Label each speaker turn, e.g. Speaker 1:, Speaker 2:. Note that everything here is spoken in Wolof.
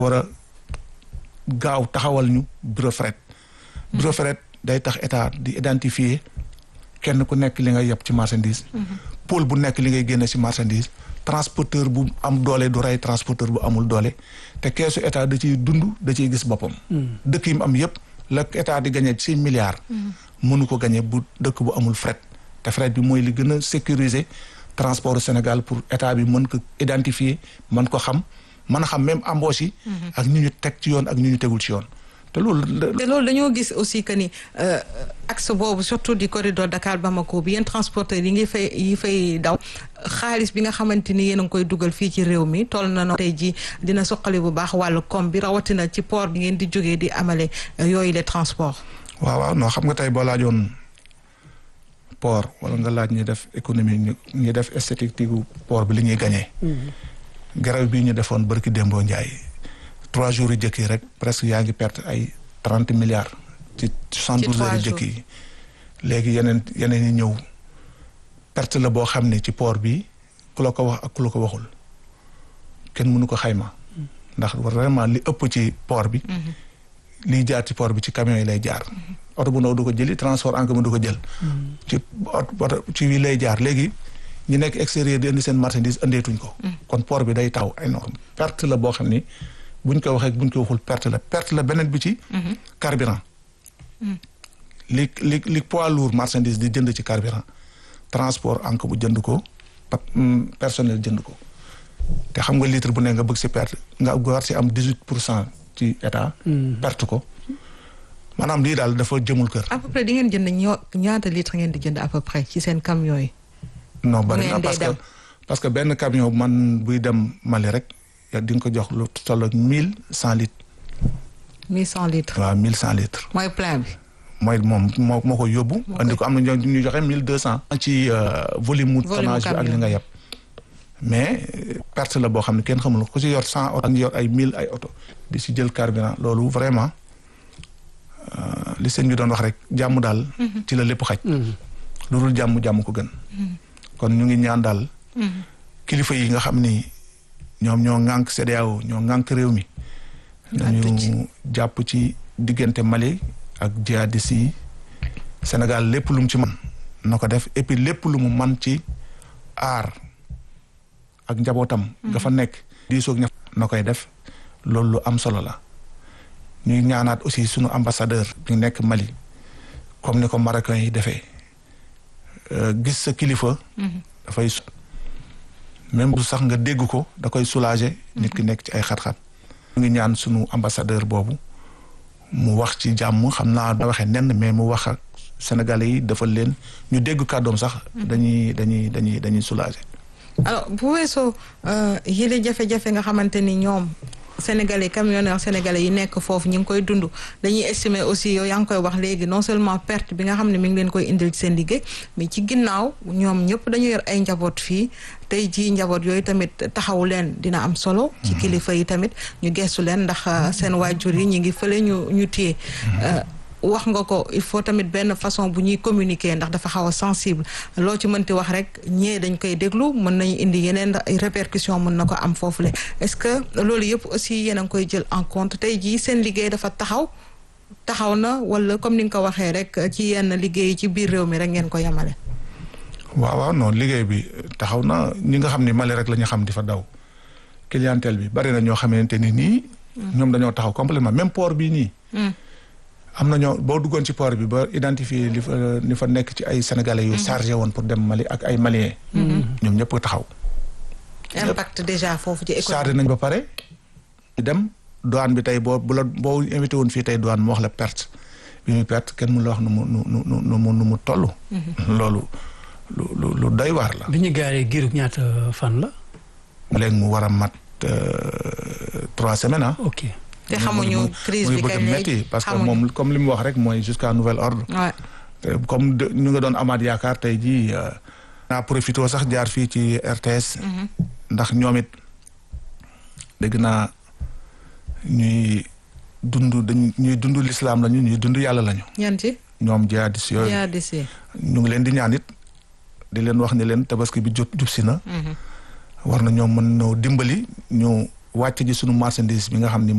Speaker 1: war a gaaw taxawal ñu bureau fret. bureau fret day tax état di identifier kenn ku nekk li nga yeb ci marchandise. pôle bu nekk li ngay génne ci marchandise. transporteur bu am doole du rey transporteur bu amul doole te keesu état da ciy dund da ciy gis boppam. dëkk yi mu am yëpp la état di gagné 6 milliards. mënu ko gagné bu dëkk bu amul fret te fret bi mooy li gën a sécuriser transport Sénégal pour état bi mën ko identifier mën ko xam mën a xam même embauche yi. ak ñu teg ci yoon ak ñu tegul ci yoon. te loolu
Speaker 2: dañoo gis aussi que ni axe boobu surtout du corridor Dakar Bamako bi yéen transporteurs yi fay daw xaalis bi nga xamante ni yéen a ngi koy dugal fii ci réew mi toll na tey ji dina suqali bu baax wàllu koom bi rawatina ci port bi ngeen di jógee di amale yooyu les transports.
Speaker 1: waaw non xam nga tey boo laajoon port wala nga laaj ñu def économie ñu def esthétique tigu port bi li ñuy gagné. grève bii ñu defoon barki Dembo Ndiaye 3 jours yu jëkk yi rek presque yaa ngi perte ay 30 milliards. ci 72 heures yu jëkk yi. léegi yeneen yi ñëw perte la boo xam ne ci port bi ku la ko wax ak ku la ko waxul kenn mënu ko xayma. ndax vraiment li ëpp ci port bi. liy jaar ci port bi ci camion yi lay jaar. oto bu ndaw du ko jëli transport en commun du ko jël. ci wi lay jaar léegi ñu nekk extérieur di indi seen marchandise andeetuñ ko. kon port bi day taw énorme perte la boo xam ni buñ ko waxee buñ ko waxul perte la beneen bi ci. carburant. li poids lourd marchandise di jënd ci carburant transport en commun bu jënd ko personnel jënd ko te xam nga litre bu ne nga bëgg si perte nga war si am 18% ci état. perte ko maanaam lii daal dafa jëmul kër.
Speaker 2: à peu près di ngeen jënd ñaata litre ngeen di jënd à peu près ci seen camion yi.
Speaker 1: non bari na parce que benn camion man buy dem Mali rek di nga ko jox lu toll ak 1100 litres.
Speaker 2: 1100 litres.
Speaker 1: waaw 1100 litres.
Speaker 2: mooy plein bi.
Speaker 1: mooy moo ko yóbbu. andi ko am na ñu joxe 1200. ci volume mu tonnage bi ak li nga yeb. mais perte la boo xam ne kenn xamul ku ci yor 100 oto ak yor ay 1000 ay oto. di si jël carburant loolu vraiment li sëñ bi doon wax rek jàmm daal. ci la lépp xaj. lu dul jàmm ko gën. kon ñu ngi ñaan daal. kilifa yi nga xam ni ñoom ñoo ŋànk CEDEAO ñoo ŋànk réew mi. nañu jàpp ci diggante Mali ak jihadistes yi Sénégal lépp lu mu ci man na ko def et puis lépp lu mu man ci aar ak njabootam. nga fa nekk diisoog ña na koy def loolu lu am solo la. ñuy ñaanaat aussi sunu ambassadeur bi nekk Mali comme ni ko marocain yi defee gis sa kilifa. dafay même bu sax nga dégg ko da koy soulager. nit ki nekk ci ay xat-xat. ñu ngi ñaan sunu ambassadeur boobu mu wax ci jàmm xam naa da waxee nenn mais mu wax ak sénégalais yi defal leen ñu dégg kàddoom sax. dañuy soulager.
Speaker 2: alors bu weesoo yële jafe-jafe nga xamante ni ñoom sénégalais camionneurs sénégalais yi nekk foofu ñu ngi koy dund dañuy estimer aussi yow yaa ngi koy wax léegi non seulement perte bi nga xam ne mi ngi leen koy indil ci seen liggéey mais ci ginnaaw ñoom ñëpp dañu yor ay njaboot fii tey jii njaboot yooyu tamit taxawu leen dina am solo. ci kilifa yi tamit ñu gestu leen ndax seen waajur yi ñu ngi fële ñu téye. wax nga ko il faut tamit benn façon bu ñuy communiquer ndax dafa xaw a sensible loo ci mënti wax rek ñee dañ koy déglu mën nañu indi yeneen répercussion mën na ko am foofu le est-ce que loolu yëpp aussi yéen a ngi koy jël en compte tey jii seen liggéey dafa taxaw na wala comme ni nga ko waxee rek ci yenn liggéey ci biir réew mi rek ngeen ko yemale.
Speaker 1: waaw non liggéey bi taxaw na ñi nga xam ne Mali rek la ñu xam di fa daw clientèle bi bari na ñoo xamante ni nii. ñoom dañoo taxaw complètement même port bii nii. am na ñoo boo duggoon ci port bi ba identifier li fa nekk ci ay sénégalais yu chargé woon pour dem Mali ak ay maliens. ñoom ñëpp taxaw.
Speaker 2: impact déjà foofu ci économie.
Speaker 1: chargé nañ ba pare. dem douane bi tey boo invité woon fii tey douane mu wax la perte bi muy perte kenn mun la wax nu mu toll. loolu lu doy waar la.
Speaker 3: bi ñu gaaree giirug ñaata fan la.
Speaker 1: léegi mu war a mat 3 semaines ah.
Speaker 3: ok.
Speaker 2: te xamuñu crise bi kañ lay
Speaker 1: métti parce que moom comme li mu wax rek mooy jusqu'à nouvel ordre. comme ñu nga doon amaat yaakaar tey jii. naa profité sax jaar fii ci RTS. ndax ñoom it dégg naa ñuy dund l'islam lañu ñuy dund yàlla lañu.
Speaker 2: ñan ci
Speaker 1: ñoom jihadis yooyu. ñu ngi leen di ñaan it di leen wax ni leen tabaski bi jub si na. war na ñoom mën noo dimbali ñu wàcc ji sunu marchandise bi nga xam ni